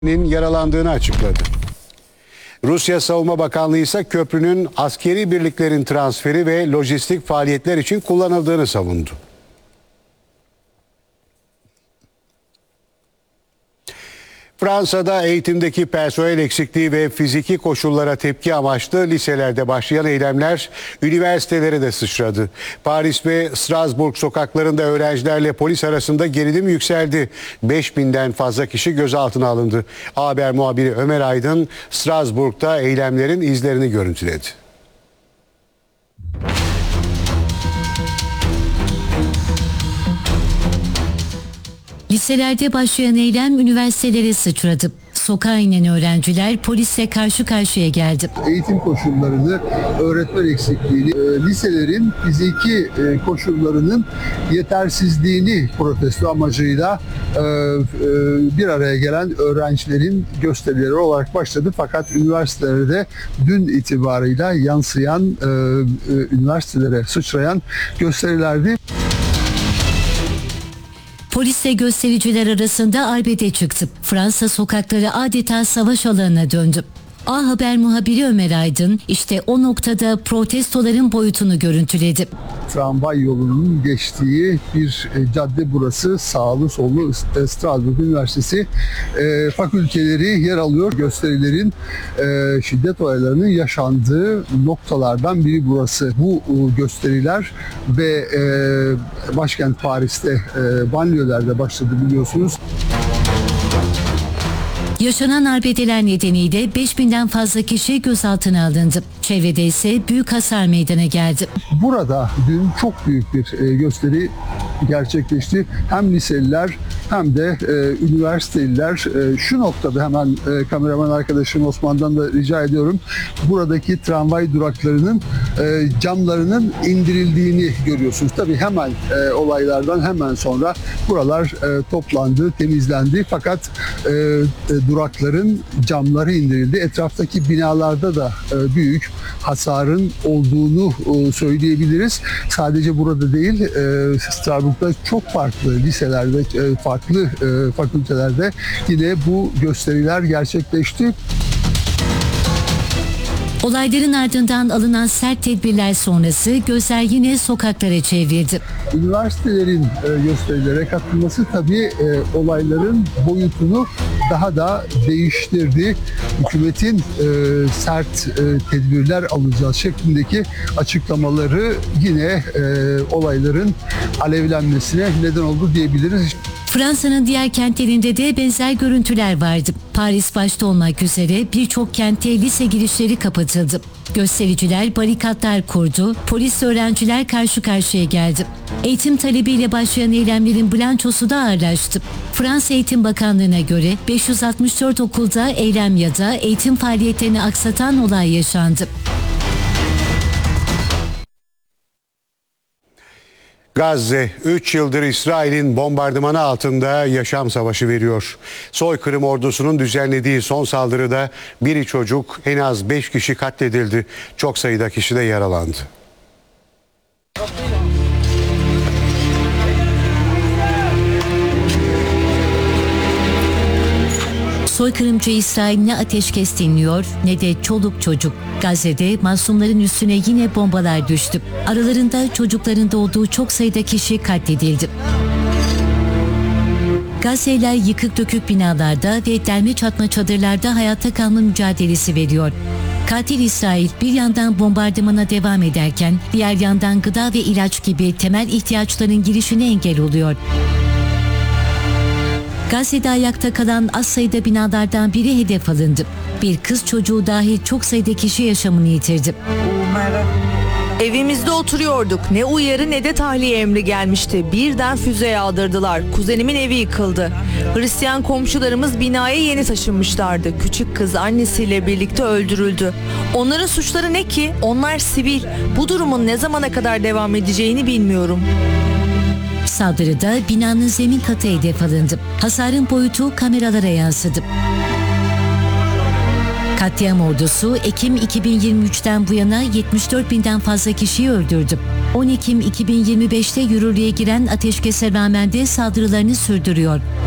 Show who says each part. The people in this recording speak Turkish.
Speaker 1: yaralandığını açıkladı. Rusya Savunma Bakanlığı ise köprünün askeri birliklerin transferi ve lojistik faaliyetler için kullanıldığını savundu. Fransa'da eğitimdeki personel eksikliği ve fiziki koşullara tepki amaçlı liselerde başlayan eylemler üniversitelere de sıçradı. Paris ve Strasbourg sokaklarında öğrencilerle polis arasında gerilim yükseldi. 5000'den fazla kişi gözaltına alındı. Haber muhabiri Ömer Aydın Strasbourg'da eylemlerin izlerini görüntüledi.
Speaker 2: Liselerde başlayan eylem üniversitelere sıçradı. Sokağa inen öğrenciler polisle karşı karşıya geldi.
Speaker 3: Eğitim koşullarını, öğretmen eksikliğini, liselerin fiziki koşullarının yetersizliğini protesto amacıyla bir araya gelen öğrencilerin gösterileri olarak başladı. Fakat üniversitelerde dün itibarıyla yansıyan, üniversitelere sıçrayan gösterilerdi.
Speaker 2: Polisle göstericiler arasında arbede çıktı. Fransa sokakları adeta savaş alanına döndü. A Haber muhabiri Ömer Aydın işte o noktada protestoların boyutunu görüntüledi.
Speaker 3: Tramvay yolunun geçtiği bir cadde burası. Sağlı sollu Strasbourg Üniversitesi fakülteleri yer alıyor. Gösterilerin şiddet olaylarının yaşandığı noktalardan biri burası. Bu gösteriler ve başkent Paris'te banliyölerde başladı biliyorsunuz.
Speaker 2: Yaşanan arbedeler nedeniyle 5000'den fazla kişi gözaltına alındı. Çevrede ise büyük hasar meydana geldi.
Speaker 3: Burada dün çok büyük bir gösteri gerçekleşti. Hem liseliler hem de üniversiteliler şu noktada hemen kameraman arkadaşım Osman'dan da rica ediyorum. Buradaki tramvay duraklarının camlarının indirildiğini görüyorsunuz. Tabii hemen olaylardan hemen sonra buralar toplandı, temizlendi. Fakat durakların camları indirildi. Etraftaki binalarda da büyük hasarın olduğunu söyleyebiliriz. Sadece burada değil, Strasbourg'da çok farklı liselerde, farklı fakültelerde yine bu gösteriler gerçekleşti.
Speaker 2: Olayların ardından alınan sert tedbirler sonrası gözler yine sokaklara çevrildi.
Speaker 3: Üniversitelerin gösterilere katılması tabii olayların boyutunu daha da değiştirdi. Hükümetin sert tedbirler alacağız şeklindeki açıklamaları yine olayların alevlenmesine neden oldu diyebiliriz.
Speaker 2: Fransa'nın diğer kentlerinde de benzer görüntüler vardı. Paris başta olmak üzere birçok kentte lise girişleri kapatıldı. Göstericiler barikatlar kurdu, polis öğrenciler karşı karşıya geldi. Eğitim talebiyle başlayan eylemlerin bilançosu da ağırlaştı. Fransa Eğitim Bakanlığı'na göre 564 okulda eylem ya da eğitim faaliyetlerini aksatan olay yaşandı.
Speaker 1: Gazze 3 yıldır İsrail'in bombardımanı altında yaşam savaşı veriyor. Soykırım ordusunun düzenlediği son saldırıda biri çocuk, en az 5 kişi katledildi. Çok sayıda kişi de yaralandı.
Speaker 2: Soykırımcı İsrail ne ateşkes dinliyor ne de çoluk çocuk. Gazze'de masumların üstüne yine bombalar düştü. Aralarında çocukların da olduğu çok sayıda kişi katledildi. Gazze'liler yıkık dökük binalarda ve derme çatma çadırlarda hayatta kalma mücadelesi veriyor. Katil İsrail bir yandan bombardımana devam ederken diğer yandan gıda ve ilaç gibi temel ihtiyaçların girişine engel oluyor. Gazze'de ayakta kalan az sayıda binalardan biri hedef alındı. Bir kız çocuğu dahil çok sayıda kişi yaşamını yitirdi.
Speaker 4: Evimizde oturuyorduk. Ne uyarı ne de tahliye emri gelmişti. Birden füze yağdırdılar. Kuzenimin evi yıkıldı. Hristiyan komşularımız binaya yeni taşınmışlardı. Küçük kız annesiyle birlikte öldürüldü. Onların suçları ne ki? Onlar sivil. Bu durumun ne zamana kadar devam edeceğini bilmiyorum.
Speaker 2: Saldırıda binanın zemin katı hedef alındı. Hasarın boyutu kameralara yansıdı. Katliam ordusu Ekim 2023'ten bu yana 74.000'den fazla kişiyi öldürdü. 10 Ekim 2025'te yürürlüğe giren ateşkese rağmen de saldırılarını sürdürüyor.